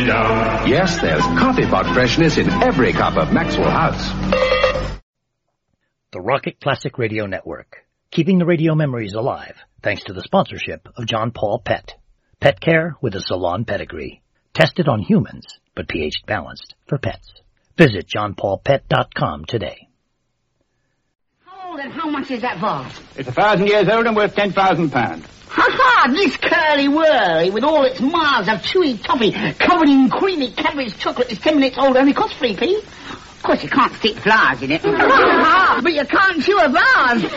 Yes, there's coffee pot freshness in every cup of Maxwell House. The Rocket Classic Radio Network, keeping the radio memories alive thanks to the sponsorship of John Paul Pet. Pet care with a salon pedigree. Tested on humans, but pH balanced for pets. Visit johnpaulpet.com today. How old and how much is that vase? It's 1,000 years old and worth £10,000. Ha-ha! This curly-whirly with all its miles of chewy toffee covered in creamy Cadbury's chocolate is 10 minutes old, only costs 3p. Of course, you can't stick flowers in it. But you can't chew a vase.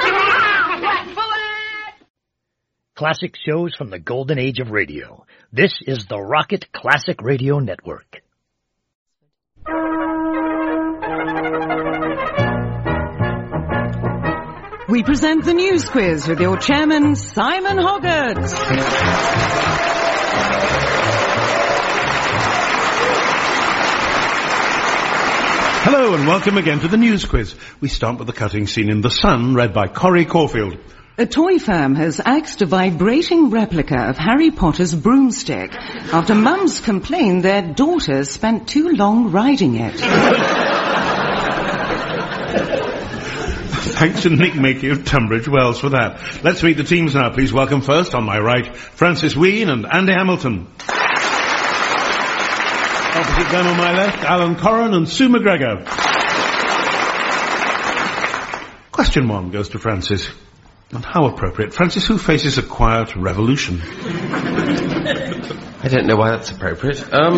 Classic shows from the golden age of radio. This is the Rocket Classic Radio Network. We present the News Quiz with your chairman, Simon Hoggart. Hello and welcome again to the News Quiz. We start with the cutting scene in The Sun, read by Corrie Caulfield. A toy firm has axed a vibrating replica of Harry Potter's broomstick after mums complained their daughters spent too long riding it. Thanks to Nick Makey of Tunbridge Wells for that. Let's meet the teams now. Please welcome first, on my right, Francis Wheen and Andy Hamilton. Opposite them on my left, Alan Corran and Sue McGregor. Question 1 goes to Francis. And how appropriate. Francis, who faces a quiet revolution? I don't know why that's appropriate.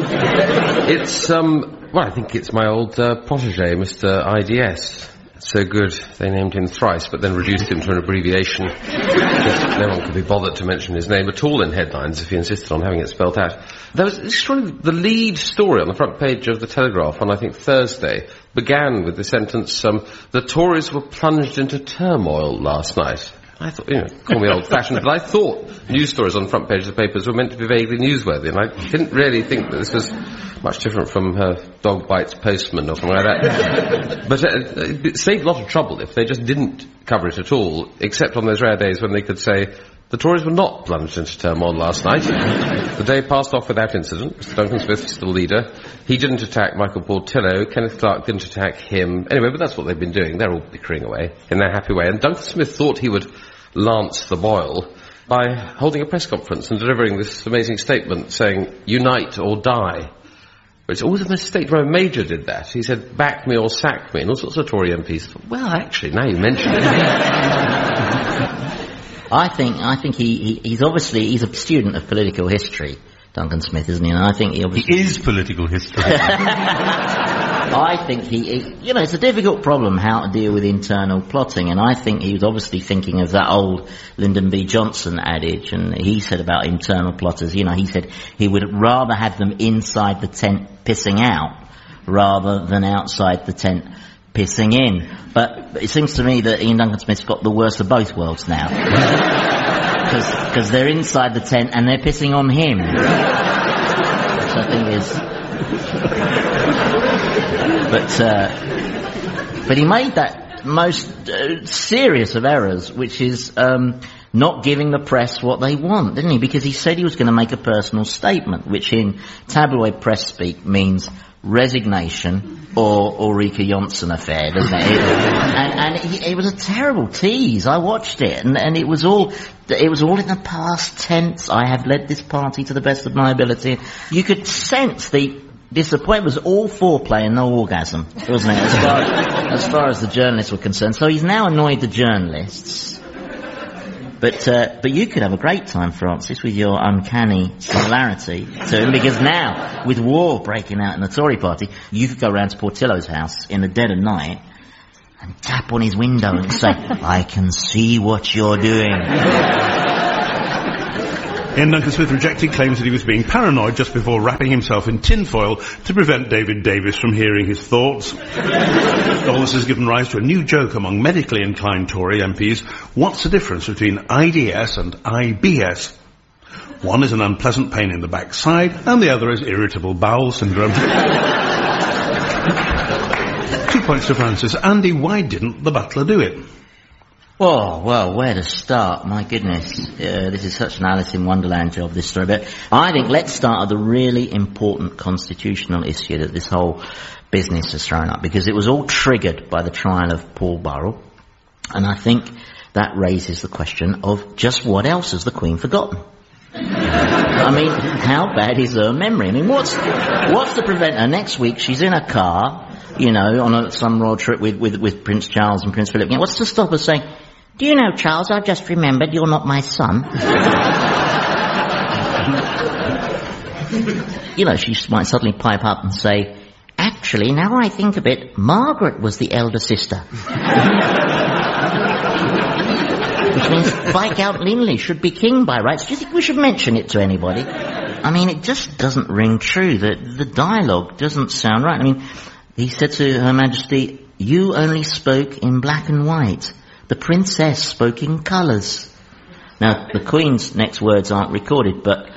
I think it's my old protege, Mr. IDS. So good, they named him thrice, but then reduced him to an abbreviation. No one could be bothered to mention his name at all in headlines if he insisted on having it spelled out. There was the lead story on the front page of the Telegraph on, I think, Thursday, began with the sentence, the Tories were plunged into turmoil last night. I thought, call me old-fashioned, but I thought news stories on the front page of the papers were meant to be vaguely newsworthy, and I didn't really think that this was much different from her dog bites postman or something like that. But it saved a lot of trouble if they just didn't cover it at all, except on those rare days when they could say, the Tories were not plunged into turmoil last night. The day passed off without incident. Mr. Duncan Smith was still leader. He didn't attack Michael Portillo. Kenneth Clarke didn't attack him. Anyway, but that's what they've been doing. They're all bickering away in their happy way. And Duncan Smith thought he would lance the boil by holding a press conference and delivering this amazing statement saying, unite or die. But it's always a mistake where a major did that. He said, back me or sack me, and all sorts of Tory MPs thought, well, actually, now you mention it. I think he's obviously, he's a student of political history, Duncan Smith, isn't he? And I think he is political history. I think it's a difficult problem how to deal with internal plotting, and I think he was obviously thinking of that old Lyndon B. Johnson adage, and he said about internal plotters, he said he would rather have them inside the tent pissing out rather than outside the tent pissing in. But it seems to me that Ian Duncan Smith's got the worst of both worlds now. Because they're inside the tent and they're pissing on him. Which I think is... But he made that most serious of errors, which is not giving the press what they want, didn't he? Because he said he was going to make a personal statement, which in tabloid press speak means resignation or Ulrika Jonsson affair, doesn't it? It was a terrible tease. I watched it, and it was all in the past tense. I have led this party to the best of my ability. You could sense the disappointment. Was all foreplay and no orgasm, wasn't it? As far as the journalists were concerned. So he's now annoyed the journalists. But you could have a great time, Francis, with your uncanny similarity to him, because now, with war breaking out in the Tory party, you could go round to Portillo's house in the dead of night and tap on his window and say, I can see what you're doing. Ian Duncan Smith rejected claims that he was being paranoid just before wrapping himself in tinfoil to prevent David Davis from hearing his thoughts. All this has given rise to a new joke among medically inclined Tory MPs. What's the difference between IDS and IBS? One is an unpleasant pain in the backside, and the other is irritable bowel syndrome. 2 points to Francis. Andy, why didn't the butler do it? Oh, well, where to start? My goodness. This is such an Alice in Wonderland job, this story. But I think let's start at the really important constitutional issue that this whole business has thrown up, because it was all triggered by the trial of Paul Burrell. And I think that raises the question of just what else has the Queen forgotten? I mean, how bad is her memory? I mean, what's to prevent her next week? She's in a car, you know, on some road trip with Prince Charles and Prince Philip. You know, what's to stop her saying, "Do you know, Charles, I've just remembered you're not my son." You know, she might suddenly pipe up and say, "Actually, now I think of it, Margaret was the elder sister." Which means Viscount Linley should be king by rights. Do you think we should mention it to anybody? I mean, it just doesn't ring true. The dialogue doesn't sound right. I mean, he said to Her Majesty, "You only spoke in black and white. The princess spoke in colours." Now, the Queen's next words aren't recorded, but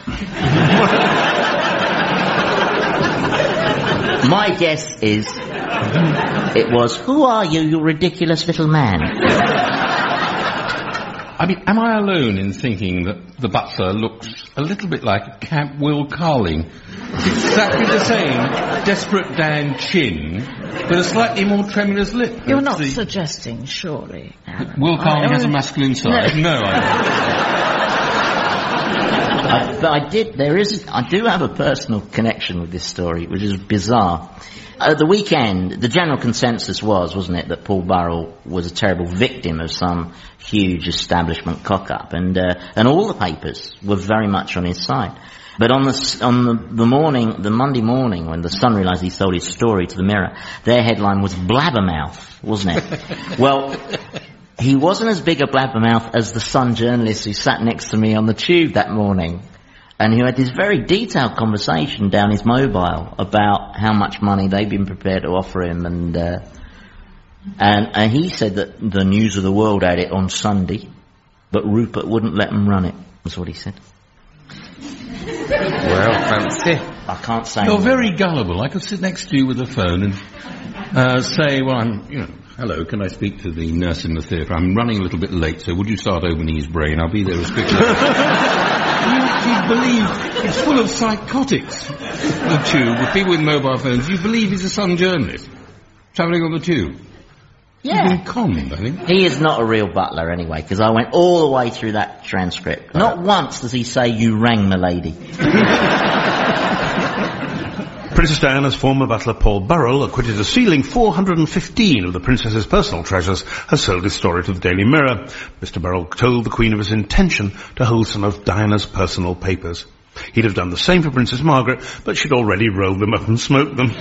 my guess is it was, "Who are you, you ridiculous little man?" I mean, am I alone in thinking that the butler looks a little bit like Camp Will Carling? It's exactly the same desperate Dan chin, but a slightly more tremulous lip. You're not suggesting, surely, Alan. Will Carling has a masculine side? No, I do have a personal connection with this story, which is bizarre. At the weekend, the general consensus wasn't it, that Paul Burrell was a terrible victim of some huge establishment cock-up, and all the papers were very much on his side. But on the Monday morning, when the Sun realised he sold his story to the Mirror, their headline was "Blabbermouth," wasn't it? Well, he wasn't as big a blabbermouth as the Sun journalist who sat next to me on the tube that morning, and who had this very detailed conversation down his mobile about how much money they've been prepared to offer him, and he said that the News of the World had it on Sunday, but Rupert wouldn't let them run it, was what he said. Well, fancy. I can't say. You're very gullible. I could sit next to you with a phone and say, well, hello, can I speak to the nurse in the theatre? I'm running a little bit late, so would you start opening his brain? I'll be there as quickly You believe it's full of psychotics, the tube, with people with mobile phones. You believe he's a Sun journalist travelling on the tube? Yeah. You've been conned, I think. He is not a real butler anyway, because I went all the way through that transcript. Not once does he say, "You rang, milady." Princess Diana's former butler Paul Burrell, acquitted of stealing 415 of the princess's personal treasures, has sold his story to the Daily Mirror. Mr. Burrell told the Queen of his intention to hold some of Diana's personal papers. He'd have done the same for Princess Margaret, but she'd already rolled them up and smoked them.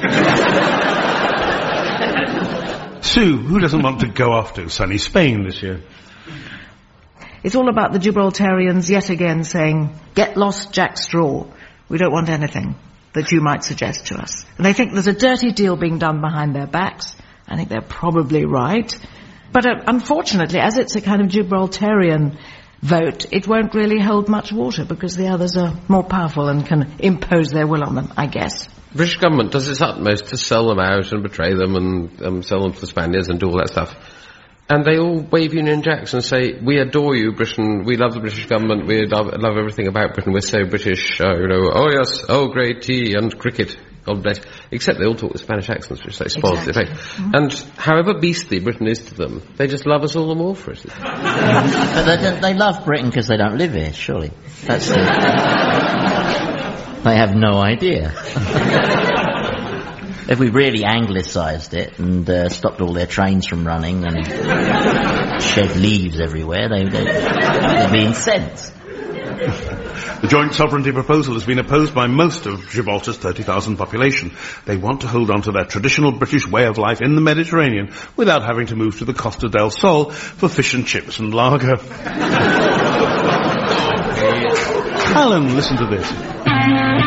Sue, who doesn't want to go off to sunny Spain this year? It's all about the Gibraltarians yet again saying, "Get lost, Jack Straw. We don't want anything that you might suggest to us." And they think there's a dirty deal being done behind their backs. I think they're probably right. But unfortunately, as it's a kind of Gibraltarian vote, it won't really hold much water because the others are more powerful and can impose their will on them, I guess. The British government does its utmost to sell them out and betray them and sell them to the Spaniards and do all that stuff. And they all wave Union Jacks and say, "We adore you, Britain. We love the British government. We love everything about Britain. We're so British. Oh yes, oh great tea and cricket. God bless." Except they all talk with Spanish accents, which they spoils the effect. Mm-hmm. And however beastly Britain is to them, they just love us all the more for it. But they love Britain because they don't live here, surely. That's it. They have no idea. If we really anglicised it and stopped all their trains from running and shed leaves everywhere, they'd be incensed. The joint sovereignty proposal has been opposed by most of Gibraltar's 30,000 population. They want to hold on to their traditional British way of life in the Mediterranean without having to move to the Costa del Sol for fish and chips and lager. Alan, listen to this.